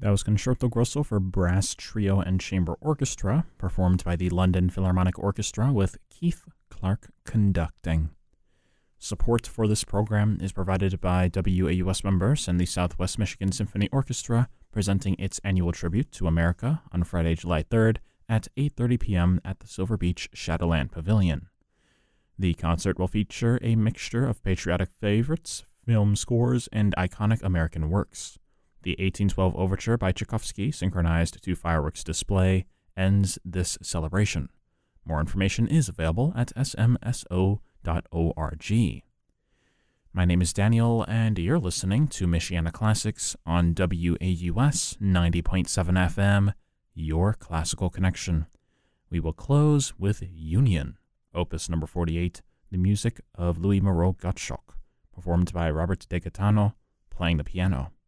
That was Concerto Grosso for Brass, Trio, and Chamber Orchestra, performed by the London Philharmonic Orchestra with Keith Clark conducting. Support for this program is provided by WAUS members and the Southwest Michigan Symphony Orchestra, presenting its annual tribute to America on Friday, July 3rd at 8:30 p.m. at the Silver Beach Shadowland Pavilion. The concert will feature a mixture of patriotic favorites, film scores, and iconic American works. The 1812 Overture by Tchaikovsky, synchronized to fireworks display, ends this celebration. More information is available at smso.org. My name is Daniel, and you're listening to Michiana Classics on WAUS 90.7 FM, your classical connection. We will close with Union, Opus number 48, the music of Louis Moreau Gottschalk, performed by Robert De Gaetano, playing the piano.